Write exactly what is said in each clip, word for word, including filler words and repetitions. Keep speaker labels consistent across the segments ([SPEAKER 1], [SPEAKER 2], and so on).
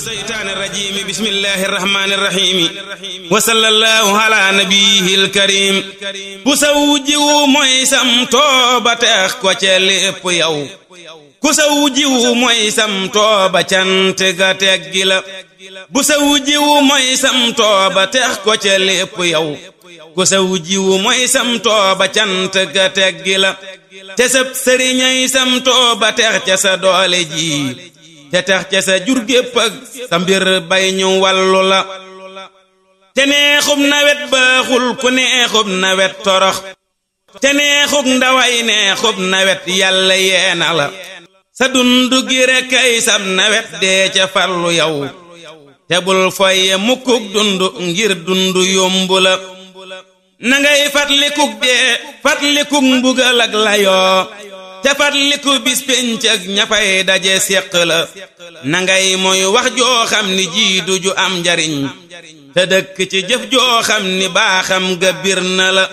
[SPEAKER 1] الشيطان الرجيم بسم الله الرحمن الرحيم وصلى الله على نبيه الكريم ku saw jiwu mooy sam tooba teex ko ca lépp yow ku saw jiwu mooy sam tooba cant ga teggi la bu saw jiwu mooy sam tooba teex ko ca lépp yow ku saw jiwu mooy sam tooba cant ga teggi la te sab sëriñay sam tooba teex ca sa doole ji te tax ca sa jur gépp ak sa mbir bay ñu wàllu la te neexub nawet baaxul ku neexub nawet torox te neexub ndaway neexub nawet yàlla yeena la sa dundu gi rekk ay sab nawet dee ca farlu yow te bul foye mukkuk dundu ngir dundu yombu la na ngay fatlikuk dee fatlikuk mbugal ak layoo te fatliku bis pénc ak ñafay daje séq la na ngay mooy wax joo xam ni jiidu ju am njariñ te dëkk ci jëf joo xam ni baaxam ga bir na la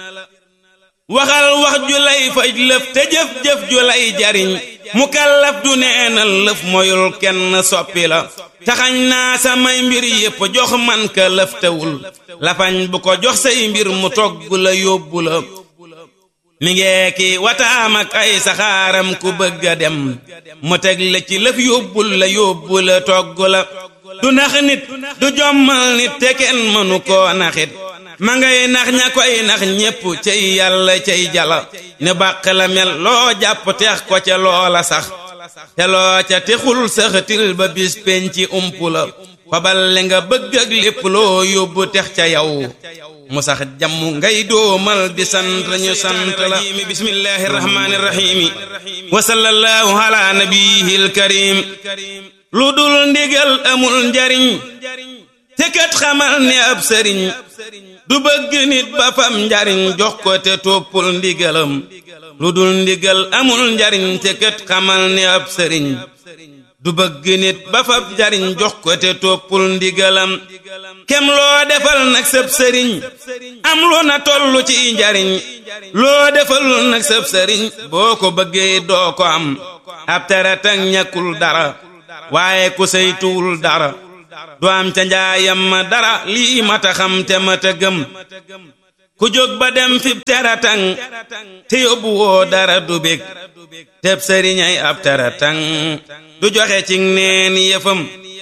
[SPEAKER 1] waxal wax ju lay faj lëf te jëf-jëf ju lay jariñ mukallaf du neenal lëf moyul kenn soppi la taxañ naa samay mbir yépp jox man ka lëf tewul lafañ bu ko jox say mbir mu togg la yóbbu la mi ngeeki wataam ak ay saxaaram ku bëgg a dem mu teg la ci lëf yóbbul la yóbbu la togg la du nax nit du jommal nit te kenn mënu koo naxit ma ngay nax ña koy nax ñépp cay yàlla cay jala ne bàq la mel loo jàpp teex ko ca loola sax te loo ca texul saxatil ba bis penci umpu la fabal li nga bëgg ak lépp loo yóbbu tex ca yow mu sax jàmm ngay doomal di sant ñu sant la bismillahir rahmanir rahim wa sallallahu ala nabiyil karim lu dul ndigal amul njariñ te kat xamal ne ab sëriñ du bëgg nit ba fam njariñ jox ko te toppul ndigalam lu dul ndigal amul njariñ te kat xamal ne ab sëriñ du bëgg nit ba fab njariñ jox ko te toppul ndigalam kem loo defal nag sab sëriñ am lu na tollu ci njariñ loo defalul nag sab sëriñ boo ko bëggee doo ko am ab taratang ñàkkul dara waaye ku saytuwul dara du am ca njaayam ma dara lii mata xam te mata gëm ku jóg ba dem fib taratang te yóbbu woo dara du bég teb sëriñay ab taratang du joxe ci neen yëfam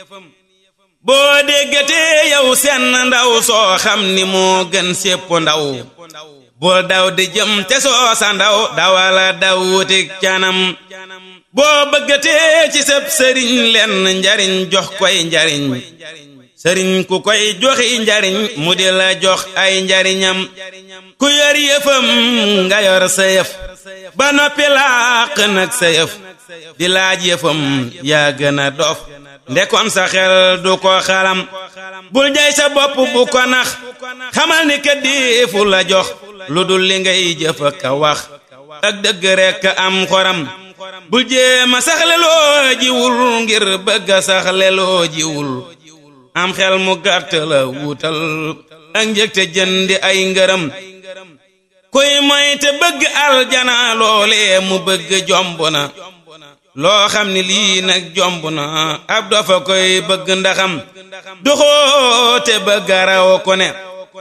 [SPEAKER 1] boo déggatee yow seen ndaw soo xam ni moo gën sépp ndaw bul daw di jëm te soo sa ndaw dawala daw wutik canam boo bëggatee ci sab sëriñ lenn njariñ jox koy njariñ sëriñ ku koy joxi njariñ mu di la jox ay njariñam ku yor yëfam nga yor sa yëf ba noppi làq nag sa yëf di laaj yëfam yaa gën a dof ndekon sa xel du ko xalam bul jay sa bopp bu ko nax xamal ni ka deefu la jox lu dul li ngay jëf ka wax ak dëgg rekk am xoram bul jéema saxle loo jiwul ngir bëgg a saxle loo jiwul am xel mu gàtt la wutal ak njëg te jëndi ay ngërëm kuy moy te bëgg aljana loolee mu bëgg jomb na loo xam ni lii nag jomb na ab dafa koy bëgg ndaxam doxoo te bëgg raw ko ne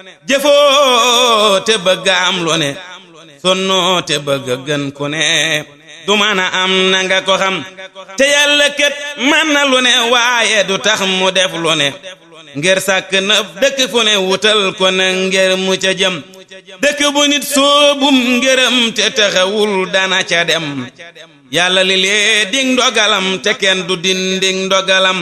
[SPEAKER 1] jëfoo te bëgg am lu ne sonnoo te bëgg gën ku ne du mën a am na nga ko xam te yàlla kat mën na lu ne waaye du tax mu def lu ne ngir sàkk na dëkk fu ne wutal ko na ngir mu ca jëm dëkk bu nit soobum ngërëm te taxawul dana ca dem yàlla li lee ding ndogalam te kenn du dinding ndogalam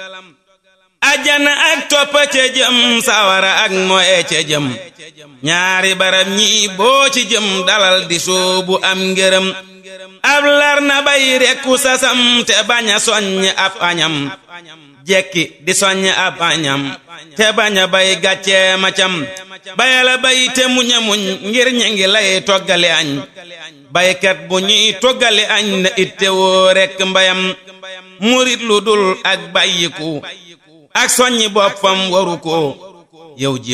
[SPEAKER 1] ajjana ak toppa ca jëm sawara ak moye ca jëm ñaari barab ñi boo ci jëm dalal di soobu am ngërëm ab lar na bay rekku sasam te bañ a soññ ab añam jekki di soññ ab añam te bañ a bay gàccee macam bayala bay te muña muñ ngir ñi ngi lay toggale añ baykat bu ñuy toggale añ na itte woo rekk mbayam murit lu dul ak bàyyiku ak soññi boppam waru ko yow ji